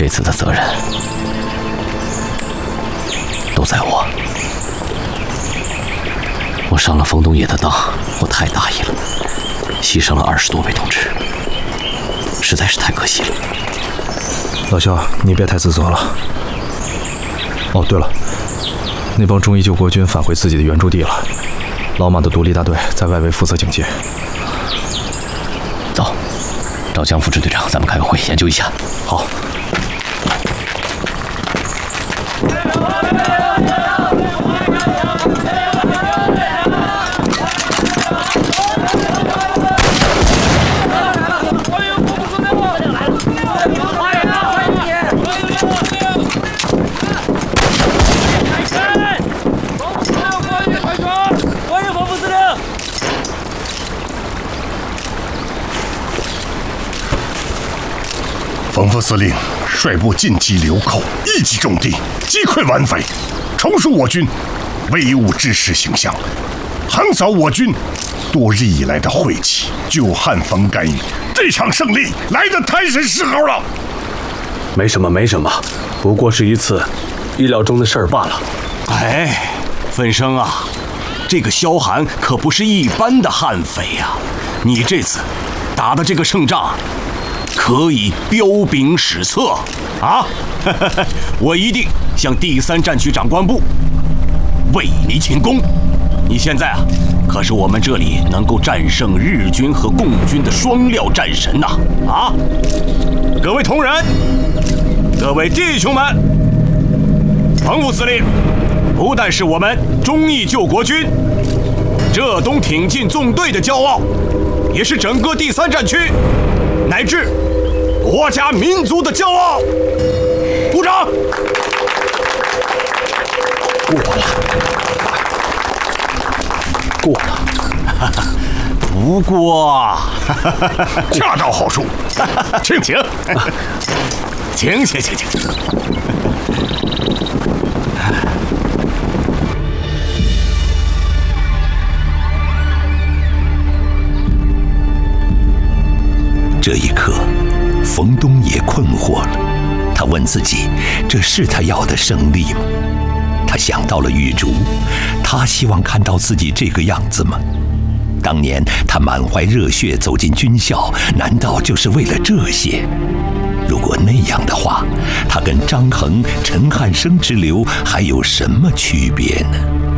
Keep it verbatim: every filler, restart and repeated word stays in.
这次的责任都在我。我上了冯东野的当，我太大意了，牺牲了二十多位同志，实在是太可惜了。 老肖，你别太自责了。哦，对了，那帮忠义救国军返回自己的原驻地了，老马的独立大队在外围负责警戒。 走，找江副支队长，咱们开个会，研究一下。 好。 冯副司令率部进击流寇，一击中地，击溃顽匪，重塑我军威武之势形象，横扫我军多日以来的晦气。久旱逢甘雨，这场胜利来得太是时候了。 没什么，没什么，不过是一次意料中的事儿罢了。 哎，芬生啊，这个萧寒可不是一般的悍匪呀、啊！你这次打的这个胜仗，可以彪炳史册啊！我一定向第三战区长官部为你请功。你现在啊，可是我们这里能够战胜日军和共军的双料战神呐！啊，各位同仁，各位弟兄们，冯副司令不但是我们忠义救国军浙东挺进纵队的骄傲，也是整个第三战区乃至国家民族的骄傲。鼓掌！ 过了，过了。 不过， 恰到好处。 请请，请请请请。 这一刻，冯东也困惑了。他问自己：这是他要的胜利吗？他想到了玉竹，他希望看到自己这个样子吗？当年他满怀热血走进军校，难道就是为了这些？如果那样的话，他跟张衡、陈汉生之流还有什么区别呢？